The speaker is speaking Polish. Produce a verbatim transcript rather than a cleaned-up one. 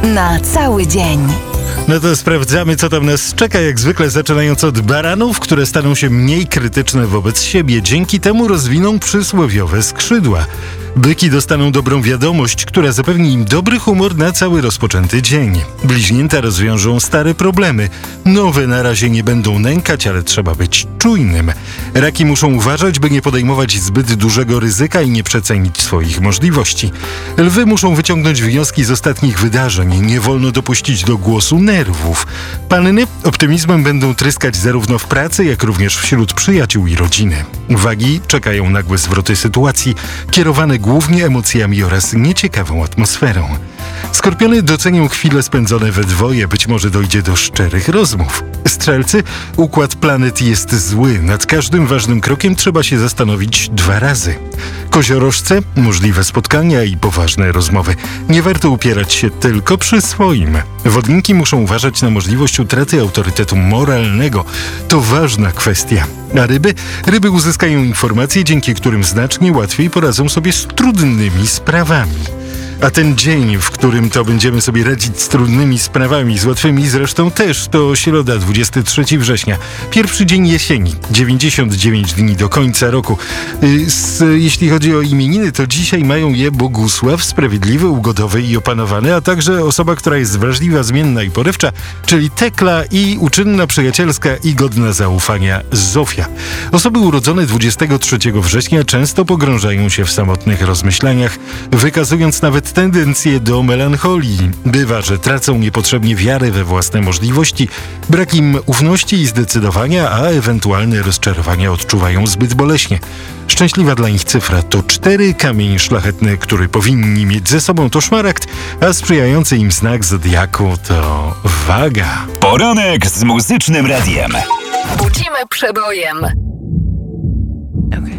na cały dzień. No to sprawdzamy, co tam nas czeka, jak zwykle zaczynając od baranów, które staną się mniej krytyczne wobec siebie. Dzięki temu rozwiną przysłowiowe skrzydła. Byki dostaną dobrą wiadomość, która zapewni im dobry humor na cały rozpoczęty dzień. Bliźnięta rozwiążą stare problemy. Nowe na razie nie będą nękać, ale trzeba być czujnym. Raki muszą uważać, by nie podejmować zbyt dużego ryzyka i nie przecenić swoich możliwości. Lwy muszą wyciągnąć wnioski z ostatnich wydarzeń. Nie wolno dopuścić do głosu nerwów. Panny optymizmem będą tryskać zarówno w pracy, jak również wśród przyjaciół i rodziny. Wagi czekają nagłe zwroty sytuacji, kierowane głównie emocjami oraz nieciekawą atmosferą. Skorpiony docenią chwile spędzone we dwoje, być może dojdzie do szczerych rozmów. Strzelcy, układ planet jest zły. Nad każdym ważnym krokiem trzeba się zastanowić dwa razy. Koziorożce, możliwe spotkania i poważne rozmowy. Nie warto upierać się tylko przy swoim. Wodniki muszą uważać na możliwość utraty autorytetu moralnego. To ważna kwestia. A ryby? Ryby uzyskają informacje, dzięki którym znacznie łatwiej poradzą sobie z trudnymi sprawami. A ten dzień, w którym to będziemy sobie radzić z trudnymi sprawami, z łatwymi zresztą też, to środa, dwudziestego trzeciego września. Pierwszy dzień jesieni, dziewięćdziesiąt dziewięć dni do końca roku. Yy, z, jeśli chodzi o imieniny, to dzisiaj mają je Bogusław, sprawiedliwy, ugodowy i opanowany, a także osoba, która jest wrażliwa, zmienna i porywcza, czyli Tekla i uczynna, przyjacielska i godna zaufania Zofia. Osoby urodzone dwudziestego trzeciego września często pogrążają się w samotnych rozmyślaniach, wykazując nawet tendencje do melancholii. Bywa, że tracą niepotrzebnie wiarę we własne możliwości, brak im ufności i zdecydowania, a ewentualne rozczarowania odczuwają zbyt boleśnie. Szczęśliwa dla nich cyfra to cztery, kamień szlachetny, który powinni mieć ze sobą to szmaragd, a sprzyjający im znak zodiaku to waga. Poranek z Muzycznym Radiem. Budzimy przebojem.